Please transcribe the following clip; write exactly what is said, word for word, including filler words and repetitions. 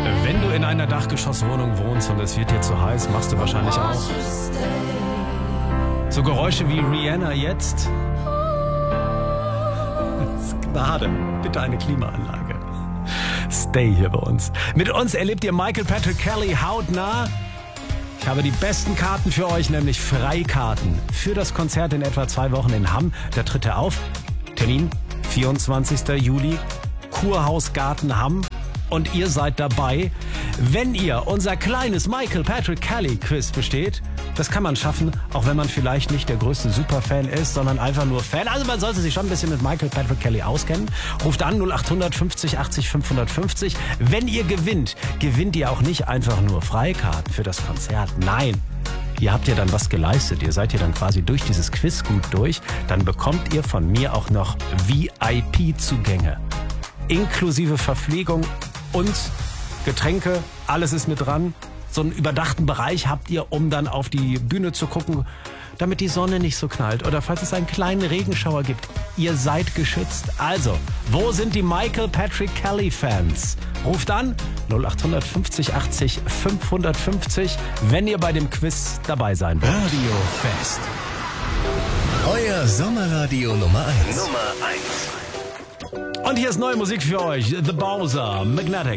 Wenn du in einer Dachgeschosswohnung wohnst und es wird dir zu heiß, machst du wahrscheinlich auch so Geräusche wie Rihanna jetzt. Gnade, bitte eine Klimaanlage. Stay hier bei uns. Mit uns erlebt ihr Michael Patrick Kelly hautnah. Ich habe die besten Karten für euch, nämlich Freikarten für das Konzert in etwa zwei Wochen in Hamm. Da tritt er auf. Termin vierundzwanzigster Juli, Kurhausgarten Hamm. Und ihr seid dabei, wenn ihr unser kleines Michael Patrick Kelly Quiz besteht. Das kann man schaffen, auch wenn man vielleicht nicht der größte Superfan ist, sondern einfach nur Fan. Also man sollte sich schon ein bisschen mit Michael Patrick Kelly auskennen. Ruft an null acht fünfzig achtzig fünfhundertfünfzig. Wenn ihr gewinnt, gewinnt ihr auch nicht einfach nur Freikarten für das Konzert. Nein, ihr habt ja dann was geleistet. Ihr seid ja dann quasi durch dieses Quiz gut durch. Dann bekommt ihr von mir auch noch V I P-Zugänge. Inklusive Verpflegung und Getränke. Alles ist mit dran. So einen überdachten Bereich habt ihr, um dann auf die Bühne zu gucken, damit die Sonne nicht so knallt. Oder falls es einen kleinen Regenschauer gibt. Ihr seid geschützt. Also, wo sind die Michael Patrick Kelly Fans? Ruft an null acht fünfzig achtzig fünfhundertfünfzig, wenn ihr bei dem Quiz dabei sein wollt. Radio Fest. Euer Sommerradio Nummer eins. Nummer eins. Und hier ist neue Musik für euch. The Bowser, Magnetic.